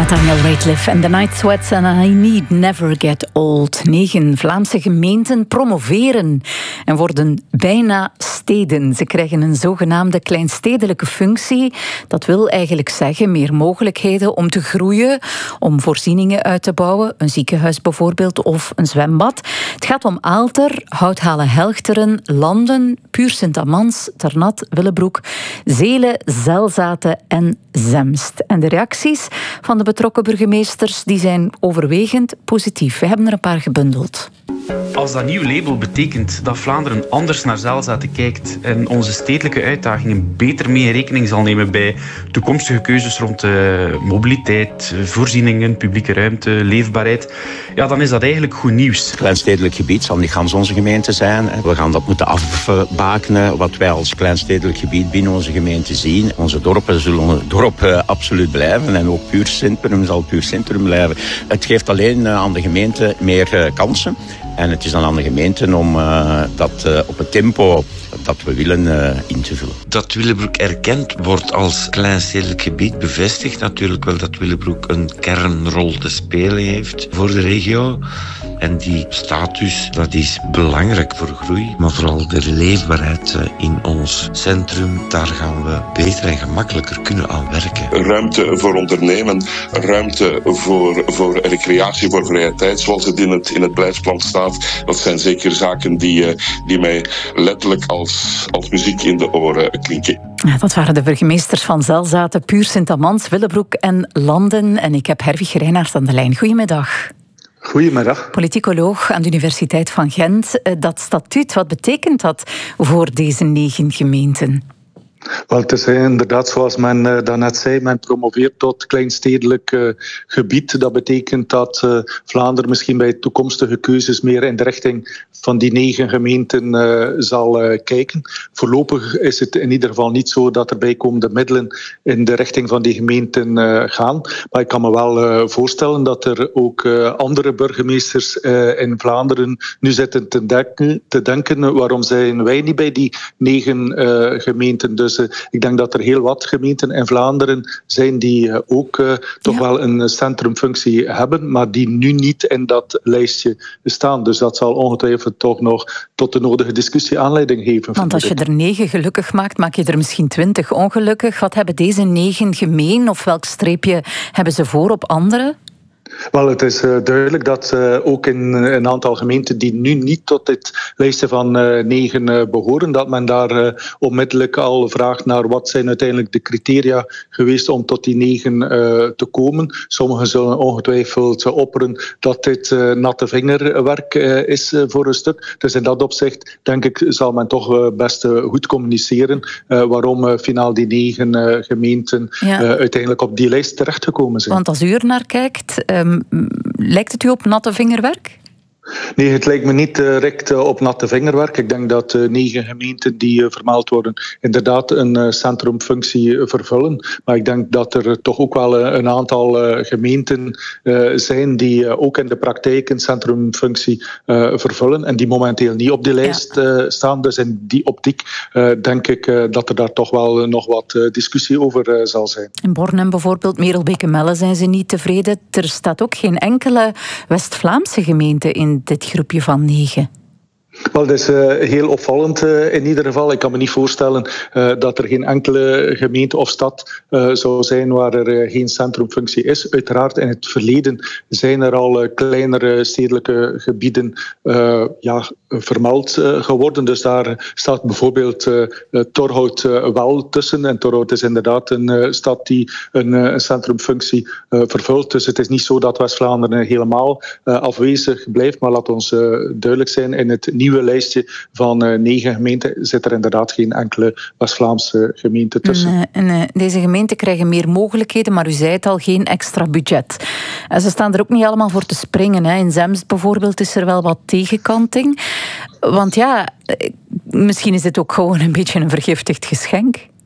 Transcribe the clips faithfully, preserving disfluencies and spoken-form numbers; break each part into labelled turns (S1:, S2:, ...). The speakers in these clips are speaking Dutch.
S1: Daniel Rateliff en The Night Sweats en I Need Never Get Old. Negen Vlaamse gemeenten promoveren en worden bijna steden. Ze krijgen een zogenaamde kleinstedelijke functie. Dat wil eigenlijk zeggen meer mogelijkheden om te groeien, om voorzieningen uit te bouwen, een ziekenhuis bijvoorbeeld of een zwembad. Het gaat om Aalter, Houthalen-Helchteren, Landen, Puur Sint-Amans, Ternat, Willebroek, Zelen, Zelzaten en Zemst. En de reacties van de betrokken burgemeesters die zijn overwegend positief. We hebben er een paar gebundeld.
S2: Als dat nieuw label betekent dat Vlaanderen anders naar Zelzaten kijkt en onze stedelijke uitdagingen beter mee in rekening zal nemen bij toekomstige keuzes rond uh, mobiliteit, voorzieningen, publieke ruimte, leefbaarheid, ja, dan is dat eigenlijk goed nieuws.
S3: Het kleinstedelijk gebied zal niet gans onze gemeente zijn. We gaan dat moeten afbakenen, wat wij als kleinstedelijk gebied binnen onze gemeente zien. Onze dorpen zullen dorp uh, absoluut blijven en ook Puur Centrum zal Puur Centrum blijven. Het geeft alleen uh, aan de gemeente meer uh, kansen. En het is dan aan de gemeente om uh, dat uh, op het tempo dat we willen uh, in te vullen.
S4: Dat Willebroek erkend wordt als kleinstedelijk gebied bevestigt natuurlijk wel dat Willebroek een kernrol te spelen heeft voor de regio. En die status, dat is belangrijk voor groei. Maar vooral de leefbaarheid in ons centrum, daar gaan we beter en gemakkelijker kunnen aan werken.
S5: Ruimte voor ondernemen, ruimte voor, voor recreatie, voor vrije tijd, zoals het in het, in het beleidsplan staat. Dat zijn zeker zaken die, die mij letterlijk als, als muziek in de oren klinken.
S1: Ja, dat waren de burgemeesters van Zelzaten, Puur Sint-Amans, Willebroek en Landen. En ik heb Herwig Reinaert aan de lijn. Goedemiddag.
S6: Goedemiddag.
S1: Politicoloog aan de Universiteit van Gent. Dat statuut, wat betekent dat voor deze negen gemeenten?
S6: Wel, het is inderdaad zoals men uh, daarnet zei, men promoveert tot kleinstedelijk uh, gebied. Dat betekent dat uh, Vlaanderen misschien bij toekomstige keuzes meer in de richting van die negen gemeenten uh, zal uh, kijken. Voorlopig is het in ieder geval niet zo dat er bijkomende middelen in de richting van die gemeenten uh, gaan. Maar ik kan me wel uh, voorstellen dat er ook uh, andere burgemeesters uh, in Vlaanderen nu zitten te denken, te denken waarom zijn wij niet bij die negen uh, gemeenten. Dus Dus, uh, ik denk dat er heel wat gemeenten in Vlaanderen zijn die uh, ook uh, toch ja. wel een centrumfunctie hebben, maar die nu niet in dat lijstje staan. Dus dat zal ongetwijfeld toch nog tot de nodige discussie aanleiding geven.
S1: Want als je er negen gelukkig maakt, maak je er misschien twintig ongelukkig. Wat hebben deze negen gemeen? Of welk streepje hebben ze voor op anderen?
S6: Wel, het is uh, duidelijk dat uh, ook in uh, een aantal gemeenten die nu niet tot dit lijstje van uh, negen uh, behoren, dat men daar uh, onmiddellijk al vraagt naar wat zijn uiteindelijk de criteria geweest om tot die negen uh, te komen. Sommigen zullen ongetwijfeld uh, opperen dat dit uh, natte vingerwerk uh, is uh, voor een stuk. Dus in dat opzicht, denk ik, zal men toch uh, best uh, goed communiceren uh, waarom uh, finaal die negen uh, gemeenten ja. uh, uiteindelijk op die lijst terechtgekomen zijn.
S1: Want als u er naar kijkt, Um, lijkt het u op natte vingerwerk?
S6: Nee, het lijkt me niet direct op natte vingerwerk. Ik denk dat uh, negen gemeenten die uh, vermeld worden inderdaad een uh, centrumfunctie uh, vervullen. Maar ik denk dat er toch ook wel uh, een aantal uh, gemeenten uh, zijn die uh, ook in de praktijk een centrumfunctie uh, vervullen en die momenteel niet op die lijst uh, staan. Dus in die optiek uh, denk ik uh, dat er daar toch wel uh, nog wat uh, discussie over uh, zal zijn.
S1: In Bornem bijvoorbeeld, Merelbeke-Melle zijn ze niet tevreden. Er staat ook geen enkele West-Vlaamse gemeente in dit groepje van negen.
S6: Wel, dat is uh, heel opvallend uh, in ieder geval. Ik kan me niet voorstellen uh, dat er geen enkele gemeente of stad uh, zou zijn waar er uh, geen centrumfunctie is. Uiteraard, in het verleden zijn er al uh, kleinere stedelijke gebieden uh, ja, vermeld uh, geworden. Dus daar staat bijvoorbeeld uh, uh, Torhout uh, wel tussen. En Torhout is inderdaad een uh, stad die een, uh, een centrumfunctie uh, vervult. Dus het is niet zo dat West-Vlaanderen helemaal uh, afwezig blijft. Maar laat ons uh, duidelijk zijn, in het nieuwe lijstje van uh, negen gemeenten zit er inderdaad geen enkele West-Vlaamse gemeente tussen.
S1: En, en, uh, deze gemeenten krijgen meer mogelijkheden, maar u zei het al, geen extra budget. En ze staan er ook niet allemaal voor te springen. Hè. In Zemst bijvoorbeeld is er wel wat tegenkanting. Want ja, misschien is dit ook gewoon een beetje een vergiftigd geschenk.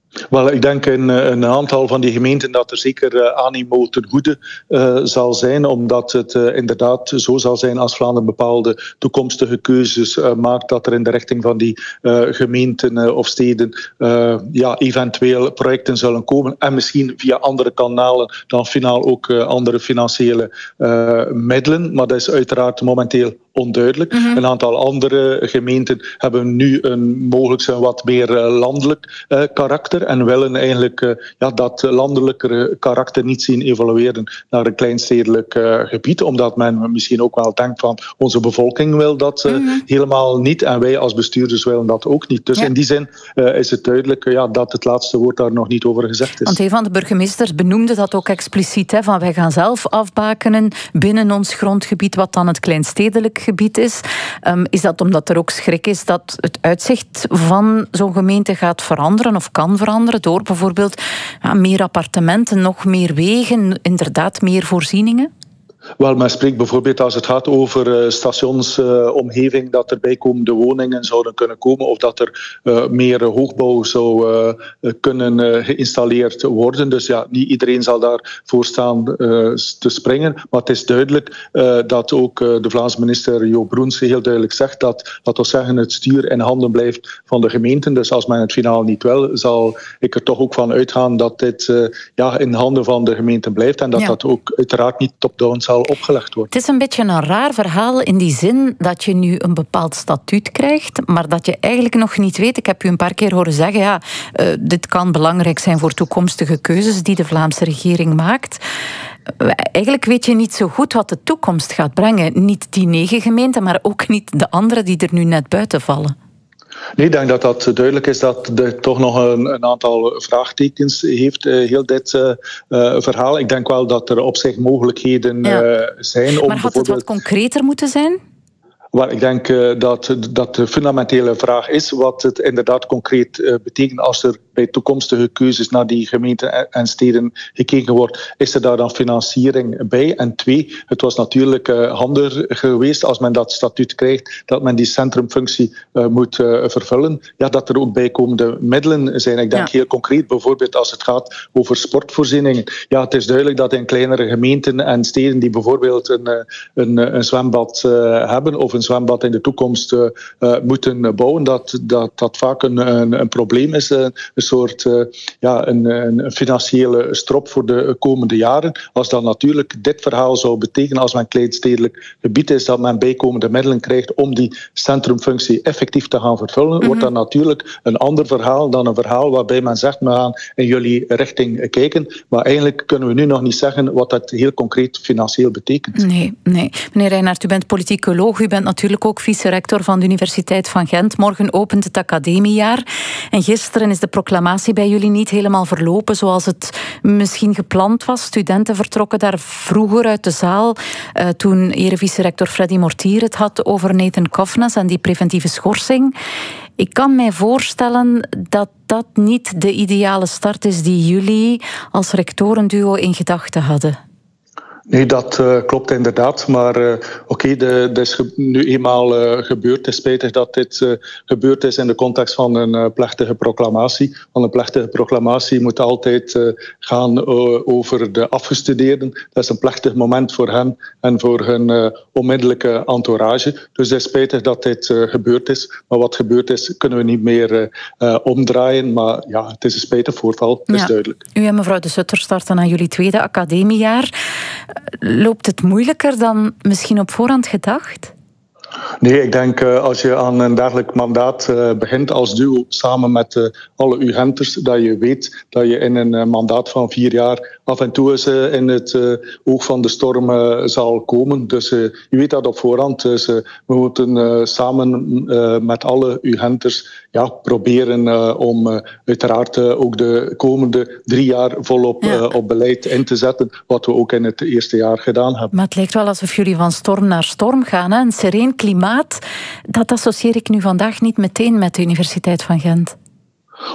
S6: Wel, ik denk in een aantal van die gemeenten dat er zeker uh, animo ten goede uh, zal zijn, omdat het uh, inderdaad zo zal zijn als Vlaanderen bepaalde toekomstige keuzes uh, maakt, dat er in de richting van die uh, gemeenten uh, of steden uh, ja, eventueel projecten zullen komen en misschien via andere kanalen dan finaal ook uh, andere financiële uh, middelen. Maar dat is uiteraard momenteel onduidelijk. Mm-hmm. Een aantal andere gemeenten hebben nu een mogelijk een wat meer uh, landelijk uh, karakter en willen eigenlijk uh, ja, dat landelijke karakter niet zien evolueren naar een kleinstedelijk uh, gebied, omdat men misschien ook wel denkt van onze bevolking wil dat uh, mm-hmm. helemaal niet en wij als bestuurders willen dat ook niet. Dus ja. in die zin uh, is het duidelijk uh, ja, dat het laatste woord daar nog niet over gezegd is.
S1: Want een van de burgemeesters benoemde dat ook expliciet, hè, van wij gaan zelf afbakenen binnen ons grondgebied wat dan het kleinstedelijk gebied is. Um, is dat omdat er ook schrik is dat het uitzicht van zo'n gemeente gaat veranderen of kan veranderen door bijvoorbeeld ja, meer appartementen, nog meer wegen, inderdaad meer voorzieningen?
S6: Wel, men spreekt bijvoorbeeld als het gaat over uh, stationsomgeving, uh, dat er bijkomende woningen zouden kunnen komen of dat er uh, meer uh, hoogbouw zou uh, kunnen uh, geïnstalleerd worden. Dus ja, niet iedereen zal daarvoor staan uh, te springen. Maar het is duidelijk uh, dat ook uh, de Vlaamse minister Jo Broens heel duidelijk zegt dat, dat wil zeggen, het stuur in handen blijft van de gemeenten. Dus als men het finaal niet wil, zal ik er toch ook van uitgaan dat dit uh, ja, in handen van de gemeenten blijft en dat ja. dat ook uiteraard niet top-down zal opgelegd wordt.
S1: Het is een beetje een raar verhaal in die zin dat je nu een bepaald statuut krijgt, maar dat je eigenlijk nog niet weet. Ik heb u een paar keer horen zeggen, ja, uh, dit kan belangrijk zijn voor toekomstige keuzes die de Vlaamse regering maakt. Uh, eigenlijk weet je niet zo goed wat de toekomst gaat brengen. Niet die negen gemeenten, maar ook niet de andere die er nu net buiten vallen.
S6: Nee, ik denk dat dat duidelijk is dat er toch nog een, een aantal vraagtekens heeft, uh, heel dit uh, uh, verhaal. Ik denk wel dat er op zich mogelijkheden uh, ja. zijn. Om
S1: maar had het wat concreter moeten zijn?
S6: Wel, ik denk uh, dat, dat de fundamentele vraag is wat het inderdaad concreet uh, betekent als er bij toekomstige keuzes naar die gemeenten en steden gekeken wordt. Is er daar dan financiering bij? En twee, het was natuurlijk uh, handig geweest als men dat statuut krijgt, dat men die centrumfunctie uh, moet uh, vervullen. Ja, dat er ook bijkomende middelen zijn. Ik denk ja. heel concreet, bijvoorbeeld als het gaat over sportvoorzieningen. Ja, het is duidelijk dat in kleinere gemeenten en steden die bijvoorbeeld een, een, een zwembad uh, hebben of een zwembad in de toekomst uh, uh, moeten bouwen, dat dat, dat vaak een, een, een probleem is. Uh, een soort uh, ja, een, een financiële strop voor de komende jaren. Als dan natuurlijk dit verhaal zou betekenen, als men kleinstedelijk gebied is, dat men bijkomende middelen krijgt om die centrumfunctie effectief te gaan vervullen, mm-hmm. wordt dat natuurlijk een ander verhaal dan een verhaal waarbij men zegt, we gaan in jullie richting kijken. Maar eigenlijk kunnen we nu nog niet zeggen wat dat heel concreet financieel betekent.
S1: Nee, nee. Meneer Reynaert, u bent politicoloog, u bent natuurlijk ook vice-rector van de Universiteit van Gent. Morgen opent het academiejaar. En gisteren is de proclamatie bij jullie niet helemaal verlopen zoals het misschien gepland was. Studenten vertrokken daar vroeger uit de zaal uh, toen ere-vice-rector Freddy Mortier het had over Nathan Kovnas en die preventieve schorsing. Ik kan mij voorstellen dat dat niet de ideale start is die jullie als rectorenduo in gedachten hadden.
S6: Nee, dat uh, klopt inderdaad. Maar uh, oké, okay, dat is ge- nu eenmaal uh, gebeurd. Het is spijtig dat dit uh, gebeurd is in de context van een uh, plechtige proclamatie. Want een plechtige proclamatie moet altijd uh, gaan uh, over de afgestudeerden. Dat is een plechtig moment voor hen en voor hun uh, onmiddellijke entourage. Dus het is spijtig dat dit uh, gebeurd is. Maar wat gebeurd is, kunnen we niet meer uh, uh, omdraaien. Maar ja, het is een spijtig voorval, dat is ja. duidelijk.
S1: U en mevrouw De Sutter starten aan jullie tweede academiejaar. Loopt het moeilijker dan misschien op voorhand gedacht?
S6: Nee, ik denk uh, als je aan een dergelijk mandaat uh, begint als duo samen met uh, alle U Genters, dat je weet dat je in een uh, mandaat van vier jaar af en toe eens uh, in het uh, oog van de storm uh, zal komen. Dus uh, je weet dat op voorhand. Dus uh, we moeten uh, samen uh, met alle U Genters ja, proberen uh, om uh, uiteraard uh, ook de komende drie jaar volop ja. uh, op beleid in te zetten, wat we ook in het eerste jaar gedaan hebben.
S1: Maar het lijkt wel alsof jullie van storm naar storm gaan. Hè? Een sereen klimaat, dat associeer ik nu vandaag niet meteen met de Universiteit van Gent.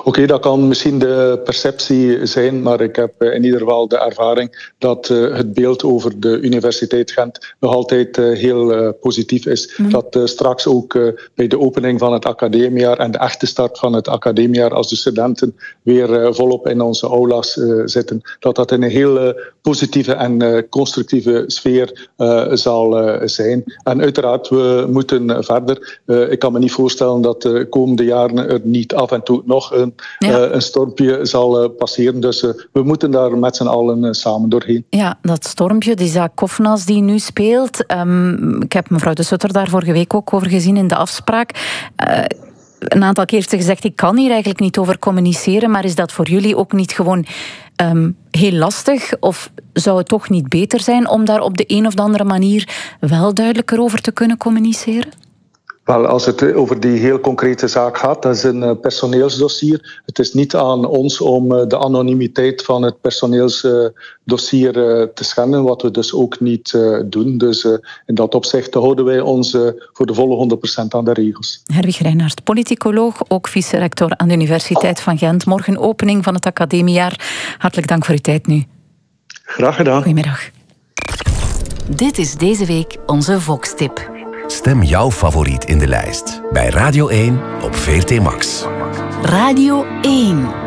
S6: Oké, okay, dat kan misschien de perceptie zijn, maar ik heb in ieder geval de ervaring dat uh, het beeld over de Universiteit Gent nog altijd uh, heel uh, positief is. Mm. Dat uh, straks ook uh, bij de opening van het academiejaar en de echte start van het academiejaar, als de studenten weer uh, volop in onze aula's uh, zitten, dat dat in een heel uh, positieve en uh, constructieve sfeer uh, zal uh, zijn. En uiteraard, we moeten verder. Uh, ik kan me niet voorstellen dat de komende jaren er niet af en toe nog een, ja. uh, een stormpje zal uh, passeren. Dus uh, we moeten daar met z'n allen uh, samen doorheen.
S1: Ja, dat stormpje, die Isaac Koffnas die nu speelt. Um, ik heb mevrouw De Sutter daar vorige week ook over gezien in de afspraak. Uh, een aantal keer heeft ze gezegd, ik kan hier eigenlijk niet over communiceren, maar is dat voor jullie ook niet gewoon um, heel lastig? Of zou het toch niet beter zijn om daar op de een of de andere manier wel duidelijker over te kunnen communiceren?
S6: Wel, als het over die heel concrete zaak gaat, dat is een personeelsdossier. Het is niet aan ons om de anonimiteit van het personeelsdossier te schenden, wat we dus ook niet doen. Dus in dat opzicht houden wij ons voor de volle honderd procent aan de regels.
S1: Herwig Reinaert, politicoloog, ook vice-rector aan de Universiteit van Gent. Morgen opening van het academiejaar. Hartelijk dank voor uw tijd nu.
S6: Graag gedaan.
S1: Goedemiddag. Dit is deze week onze Vox-tip.
S7: Stem jouw favoriet in de lijst bij Radio één op V R T Max.
S1: Radio één.